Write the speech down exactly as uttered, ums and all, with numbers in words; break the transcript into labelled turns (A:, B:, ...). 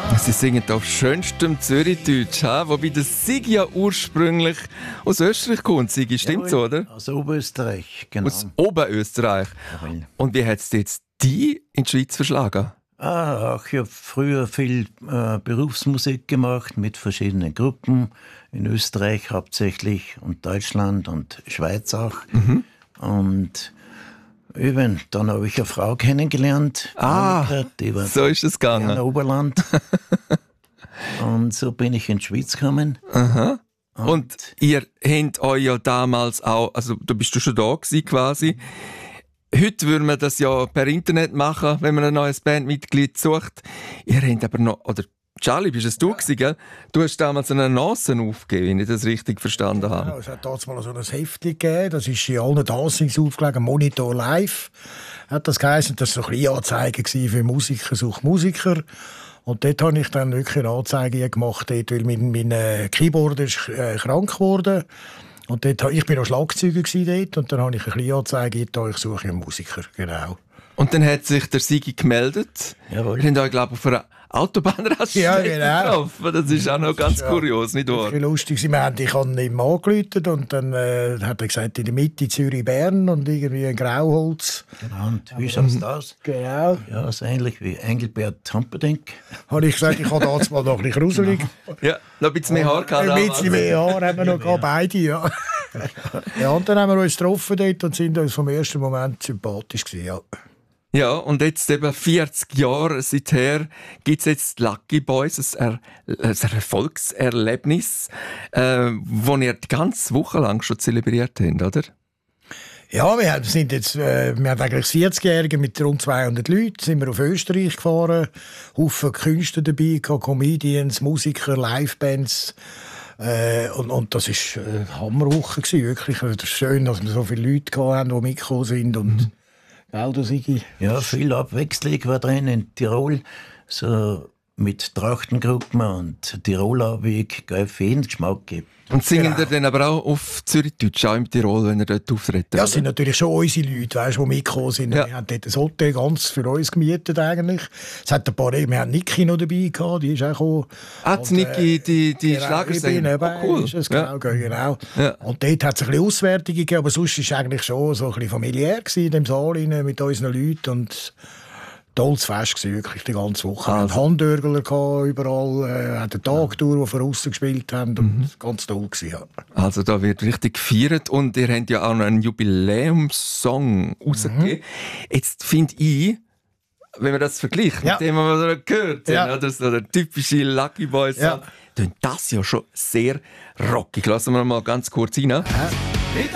A: Sie singen auf schönstem Zürichdeutsch, wobei der Sigi ja ursprünglich aus Österreich kommt. Sigi, stimmt so, oder?
B: Aus Oberösterreich, genau.
A: Aus Oberösterreich.
B: Jawohl.
A: Und wie hat es jetzt die in die Schweiz verschlagen?
B: Ah, auch ich habe früher viel äh, Berufsmusik gemacht mit verschiedenen Gruppen. In Österreich hauptsächlich und Deutschland und Schweiz auch.
A: Mhm.
B: Und eben, dann habe ich eine Frau kennengelernt.
A: Ah,
B: Monika, die war
A: so ist es gegangen.
B: im Oberland. Und so bin ich in die Schweiz gekommen.
A: Aha. Und, und ihr habt euch ja damals auch, also da bist du schon da gewesen quasi. Heute würde man das ja per Internet machen, wenn man ein neues Bandmitglied sucht. Ihr habt aber noch, oder Charlie, bist es du gewesen, gell? Du hast damals eine Annonce aufgegeben, wenn ich das richtig verstanden habe.
C: Ja, es hat damals mal so ein Heft gegeben, das ist in allen Dancings aufgelegt, Monitor Live hat das geheißen. Das war so eine Anzeige für Musiker, such Musiker. Und dort habe ich dann wirklich eine Anzeige gemacht, dort, weil mein, mein Keyboarder ist äh, krank geworden. Und dort, ich war noch Schlagzeuger dort, und dann habe ich eine kleine Anzeige gegeben, ich suche einen Musiker, genau.
A: Und dann hat sich der Sigi gemeldet.
B: Jawohl.
A: Wir haben euch, glaube ich, auf einer Autobahnraststätte
C: Ja, genau.
A: getroffen. Das ist auch noch ganz
C: ja
A: kurios, nicht wahr?
C: Das war lustig. Wir haben, ich habe ihm angerufen und dann äh, hat er gesagt, in der Mitte Zürich-Bern und irgendwie ein Grauholz.
B: Genau, und wie schaut es aus?
C: Genau.
B: Ja, so ähnlich wie Engelbert Humperdinck.
C: Habe ich gesagt, ich habe das mal noch ein bisschen gruselig.
A: Ja, noch ein bisschen mehr Haar gehabt.
C: Ein bisschen mehr Haar haben wir noch gehabt, beide, ja. Ja, und dann haben wir uns getroffen dort und sind uns vom ersten Moment sympathisch gewesen, ja.
A: Ja, und jetzt eben vierzig Jahre seither gibt es jetzt Lucky Boys, ein, er ein Erfolgserlebnis, äh, das ihr die ganze Woche lang schon zelebriert habt, oder?
C: Ja, wir sind jetzt, äh, wir haben eigentlich das vierzigjährige mit rund zweihundert Leuten, sind wir auf Österreich gefahren, Haufen Künstler dabei, Comedians, Musiker, Livebands. Äh, und, und das war eine äh, Hammerwoche gewesen, wirklich. Es ist schön, dass wir so viele Leute hatten, die mitgekommen sind. Und, mhm. Gell, du Sigi?
B: Ja, viel Abwechslung war drin in Tirol. So mit Trachtengruppen und Tirolabend, für jeden Geschmack gibt.
A: Und singen
C: Genau.
A: ihr dann aber auch auf Zürichdeutsch, auch im Tirol, wenn ihr dort auftritt?
C: Ja, das sind natürlich schon unsere Leute, weißt, die mitgekommen sind.
A: Ja.
C: Wir haben dort ein Hotel ganz für uns gemietet eigentlich. Es hat ein paar, wir haben Niki noch dabei gehabt, die ist auch gekommen.
A: Ah, die Niki, die, die
C: Genau,
A: Schlagersängerin.
C: ich bin
A: Oh, cool.
C: Ist es,
A: Ja.
C: genau, genau.
A: Ja.
C: Und dort hat es ein bisschen Auswertungen gegeben, aber sonst war es eigentlich schon so ein bisschen familiär gewesen, in dem Saal rein, mit unseren Leuten. Und tolles Fest gewesen, wirklich die ganze Woche.
A: Also.
C: Wir hatten Handörgler gehabt, überall, äh, hat eine Tagtour, die wir draussen gespielt haben. Und
A: Mhm.
C: ganz toll gewesen, ja.
A: Also da wird richtig gefeiert und ihr habt ja auch noch einen Jubiläumssong rausgegeben. Jetzt finde ich, wenn man das vergleicht
C: Ja.
A: mit dem, was wir gehört haben,
C: Ja.
A: oder so der typische Lucky Boys,
C: Ja.
A: tönt das ja schon sehr rockig. Lassen wir mal ganz kurz rein.
C: Ja.